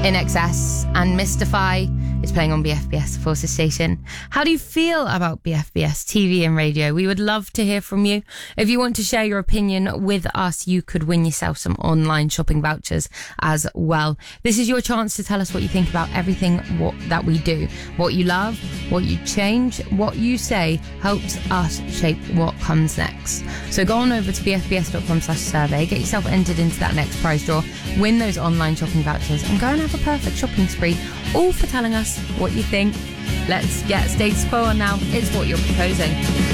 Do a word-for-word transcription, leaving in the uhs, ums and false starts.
In Excess and Mystify is playing on B F B S Forces Station. How do you feel about B F B S T V and radio? We would love to hear from you. If you want to share your opinion with us, you could win yourself some online shopping vouchers as well. This is your chance to tell us what you think about everything what, that we do. What you love, what you change, what you say helps us shape what comes next. So go on over to bfbs.com slash survey, get yourself entered into that next prize draw, win those online shopping vouchers, and go and have a perfect shopping spree, all for telling us what you think. Let's get status quo on now. It's what you're proposing.